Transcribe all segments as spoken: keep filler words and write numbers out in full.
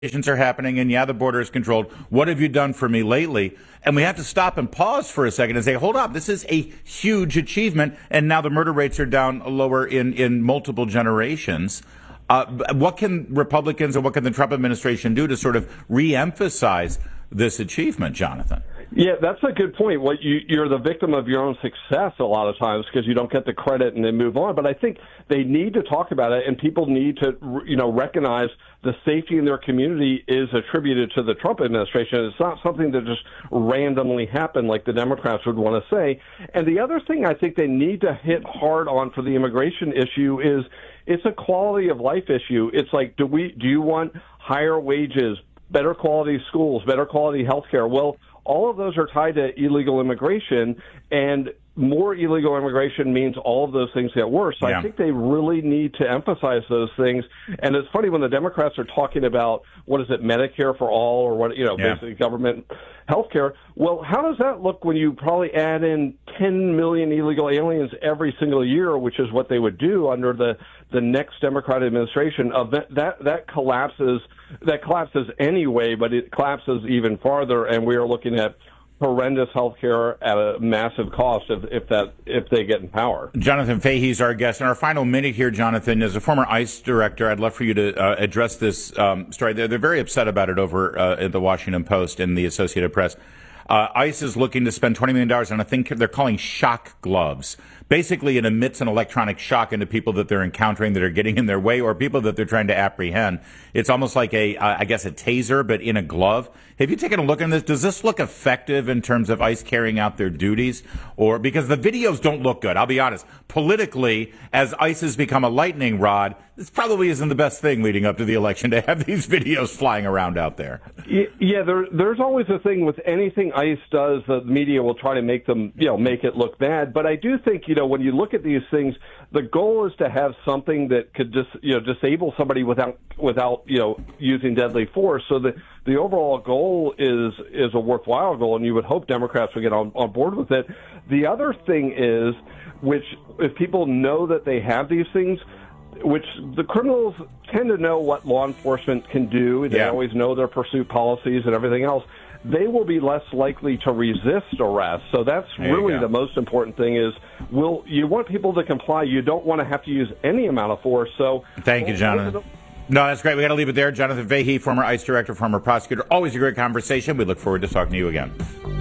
are happening, and yeah, the border is controlled. What have you done for me lately? And we have to stop and pause for a second and say, hold up, this is a huge achievement, and now the murder rates are down lower in, in multiple generations. Uh, what can Republicans and what can the Trump administration do to sort of re-emphasize this achievement, Jonathan? Yeah, that's a good point. Well, you, you're the victim of your own success a lot of times because you don't get the credit and then move on. But I think they need to talk about it, and people need to, you know, recognize the safety in their community is attributed to the Trump administration. It's not something that just randomly happened like the Democrats would want to say. And the other thing I think they need to hit hard on for the immigration issue is it's a quality of life issue. It's like, do we, do you want higher wages, better quality schools, better quality health care? Well, all of those are tied to illegal immigration, and more illegal immigration means all of those things get worse. So yeah. I think they really need to emphasize those things. And it's funny when the Democrats are talking about, what is it, Medicare for all, or what, you know, yeah. basically government health care. Well, how does that look when you probably add in ten million illegal aliens every single year, which is what they would do under the, the next Democratic administration? Of that, that, that collapses, that collapses anyway, but it collapses even farther. And we are looking at horrendous health care at a massive cost if, if that if they get in power. Jonathan Fahey's our guest. In our final minute here, Jonathan, as a former ICE director, I'd love for you to uh, address this um, story. They're, they're very upset about it over uh, at the Washington Post and the Associated Press. Uh, ICE is looking to spend twenty million dollars on a thing they're calling shock gloves. Basically, it emits an electronic shock into people that they're encountering that are getting in their way or people that they're trying to apprehend. It's almost like a, uh, I guess, a taser, but in a glove. Have you taken a look at this? Does this look effective in terms of ICE carrying out their duties? Or because the videos don't look good, I'll be honest. Politically, as ICE has become a lightning rod, this probably isn't the best thing leading up to the election to have these videos flying around out there. Yeah, there, there's always a thing with anything ICE does, the media will try to make them, you know, make it look bad. But I do think, you know, when you look at these things, the goal is to have something that could just, you know, disable somebody without, without, you know, using deadly force. So the, the overall goal is, is a worthwhile goal, and you would hope Democrats would get on, on board with it. The other thing is, which if people know that they have these things, which the criminals tend to know what law enforcement can do. They yeah. always know their pursuit policies and everything else. They will be less likely to resist arrest. So that's there really the most important thing is, will you want people to comply. You don't want to have to use any amount of force. So thank you, Jonathan. No, that's great. We got to leave it there. Jonathan Fahey, former ICE director, former prosecutor. Always a great conversation. We look forward to talking to you again.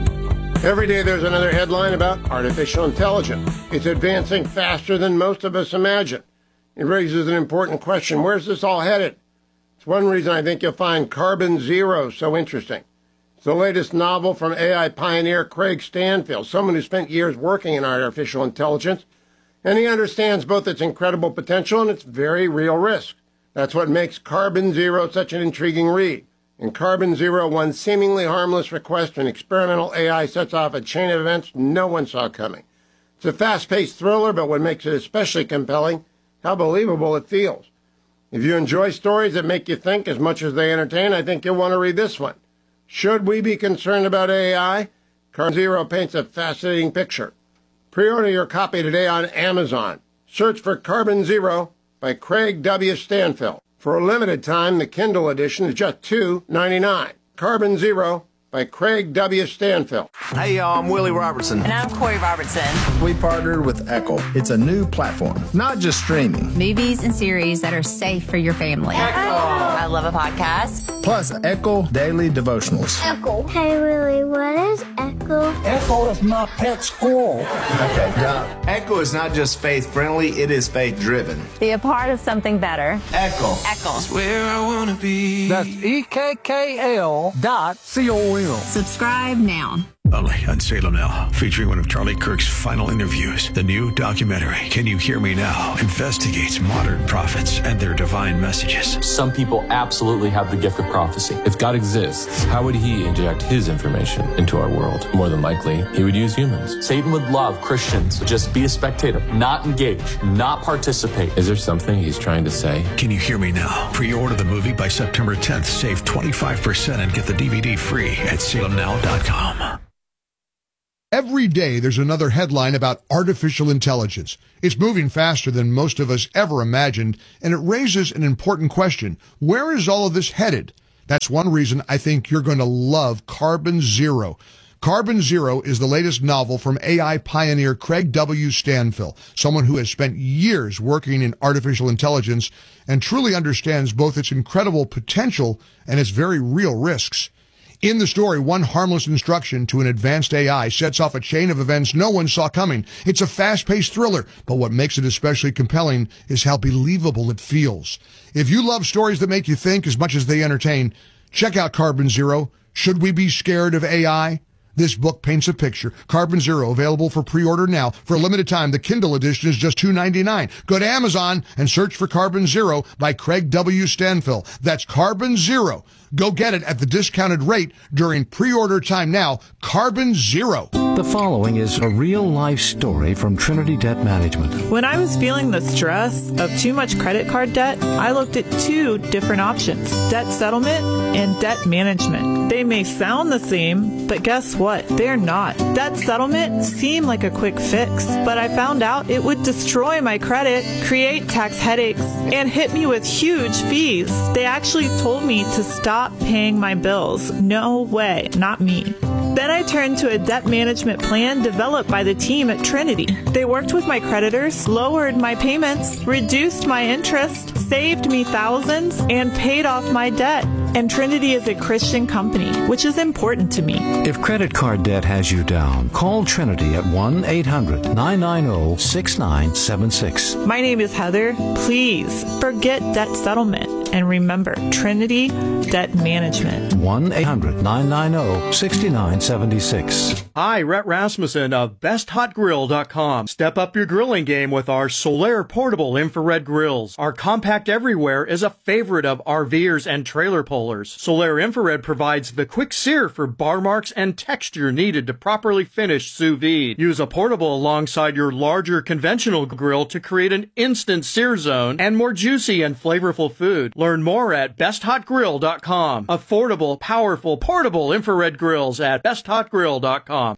Every day there's another headline about artificial intelligence. It's advancing faster than most of us imagine. It raises an important question. Where's this all headed? It's one reason I think you'll find Carbon Zero so interesting. It's the latest novel from A I pioneer Craig Stanfield, someone who spent years working in artificial intelligence, and he understands both its incredible potential and its very real risk. That's what makes Carbon Zero such an intriguing read. In Carbon Zero, one seemingly harmless request to an experimental A I sets off a chain of events no one saw coming. It's a fast-paced thriller, but what makes it especially compelling, how believable it feels. If you enjoy stories that make you think as much as they entertain, I think you'll want to read this one. Should we be concerned about A I? Carbon Zero paints a fascinating picture. Pre-order your copy today on Amazon. Search for Carbon Zero by Craig W. Stanfield. For a limited time, the Kindle edition is just two dollars and ninety-nine cents. Carbon Zero by Craig W. Stanfield. Hey, y'all, I'm Willie Robertson. And I'm Corey Robertson. We partnered with Echo. It's a new platform, not just streaming. Movies and series that are safe for your family. Echo. I love a podcast. Plus, Echo Daily Devotionals. Echo. Hey, Willie, what is Echo? Echo is my pet squirrel. Okay, yeah. Echo is not just faith-friendly, it is faith-driven. Be a part of something better. Echo. Echo. It's where I want to be. That's E K K L dot C O M. Subscribe now. Only on Salem Now, featuring one of Charlie Kirk's final interviews. The new documentary, Can You Hear Me Now?, investigates modern prophets and their divine messages. Some people absolutely have the gift of prophecy. If God exists, how would he inject his information into our world? More than likely, he would use humans. Satan would love Christians to just be a spectator, not engage, not participate. Is there something he's trying to say? Can You Hear Me Now? Pre-order the movie by September tenth. Save twenty-five percent and get the D V D free at salem now dot com. Every day there's another headline about artificial intelligence. It's moving faster than most of us ever imagined, and it raises an important question. Where is all of this headed? That's one reason I think you're going to love Carbon Zero. Carbon Zero is the latest novel from A I pioneer Craig W. Stanfill, someone who has spent years working in artificial intelligence and truly understands both its incredible potential and its very real risks. In the story, one harmless instruction to an advanced A I sets off a chain of events no one saw coming. It's a fast-paced thriller, but what makes it especially compelling is how believable it feels. If you love stories that make you think as much as they entertain, check out Carbon Zero. Should we be scared of A I? This book paints a picture. Carbon Zero, available for pre-order now. For a limited time, the Kindle edition is just two dollars and ninety-nine cents. Go to Amazon and search for Carbon Zero by Craig W. Stanfill. That's Carbon Zero. Go get it at the discounted rate during pre-order time now. Carbon Zero. The following is a real-life story from Trinity Debt Management. When I was feeling the stress of too much credit card debt, I looked at two different options: debt settlement and debt management. They may sound the same, but guess what? They're not. Debt settlement seemed like a quick fix, but I found out it would destroy my credit, create tax headaches, and hit me with huge fees. They actually told me to stop paying my bills. No way, not me. Then I turned to a debt management plan developed by the team at Trinity. They worked with my creditors, lowered my payments, reduced my interest, saved me thousands, and paid off my debt. And Trinity is a Christian company, which is important to me. If credit card debt has you down, call Trinity at one eight hundred nine nine zero six nine seven six. My name is Heather. Please forget debt settlement and remember Trinity Debt Management. one eight hundred nine nine zero six nine seven six. Hi, Rhett Rasmussen of best hot grill dot com. Step up your grilling game with our Solaire portable infrared grills. Our compact everywhere is a favorite of RVers and trailer pullers. Solaire infrared provides the quick sear for bar marks and texture needed to properly finish sous vide. Use a portable alongside your larger conventional grill to create an instant sear zone and more juicy and flavorful food. Learn more at best hot grill dot com. Affordable, powerful, portable infrared grills at best hot grill dot com.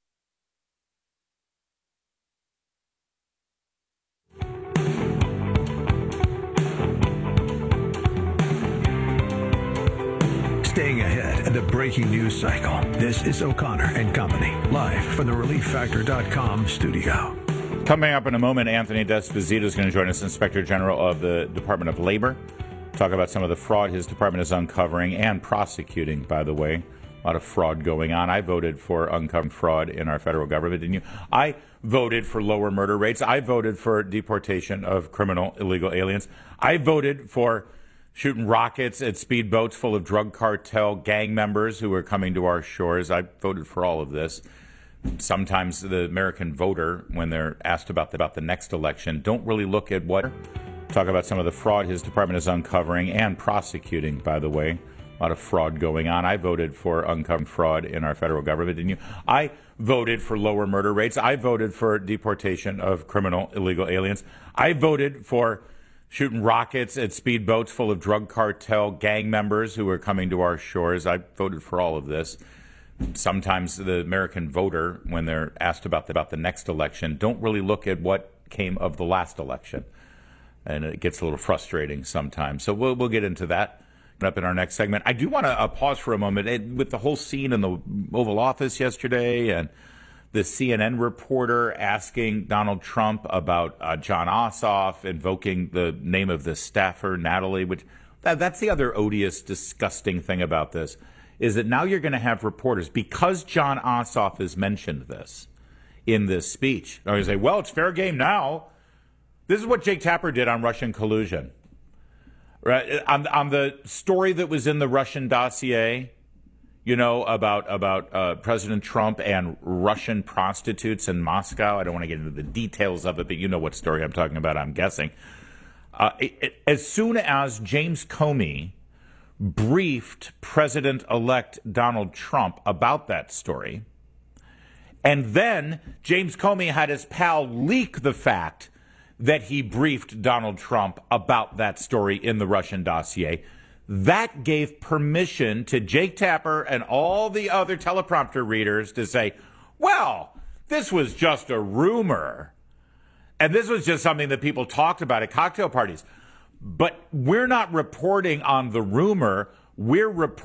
Staying ahead of the breaking news cycle. This is O'Connor and Company, live from the relief factor dot com studio. Coming up in a moment, Anthony D'Esposito is going to join us, Inspector General of the Department of Labor. Talk about some of the fraud his department is uncovering and prosecuting, by the way. A lot of fraud going on. I voted for uncovering fraud in our federal government, didn't you? I voted for lower murder rates. I voted for deportation of criminal illegal aliens. I voted for shooting rockets at speedboats full of drug cartel gang members who were coming to our shores. I voted for all of this. Sometimes the American voter, when they're asked about the, about the next election, don't really look at what... Talk about some of the fraud his department is uncovering and prosecuting, by the way. A lot of fraud going on. I voted for uncovering fraud in our federal government, didn't you? I voted for lower murder rates. I voted for deportation of criminal illegal aliens. I voted for shooting rockets at speedboats full of drug cartel gang members who were coming to our shores. I voted for all of this. Sometimes the American voter, when they're asked about the, about the next election, don't really look at what came of the last election. And it gets a little frustrating sometimes. So we'll we'll get into that up in our next segment. I do want to uh, pause for a moment it, with the whole scene in the Oval Office yesterday and the C N N reporter asking Donald Trump about uh, Jon Ossoff, invoking the name of the staffer, Natalie, which that, that's the other odious, disgusting thing about this, is that now you're going to have reporters, because Jon Ossoff has mentioned this in this speech, they're going to say, well, it's fair game now. This is what Jake Tapper did on Russian collusion. Right? On, on the story that was in the Russian dossier, you know, about, about uh, President Trump and Russian prostitutes in Moscow. I don't want to get into the details of it, but you know what story I'm talking about, I'm guessing. Uh, it, it, as soon as James Comey briefed President-elect Donald Trump about that story, and then James Comey had his pal leak the fact that he briefed Donald Trump about that story in the Russian dossier, that gave permission to Jake Tapper and all the other teleprompter readers to say, well, this was just a rumor. And this was just something that people talked about at cocktail parties. But we're not reporting on the rumor. we're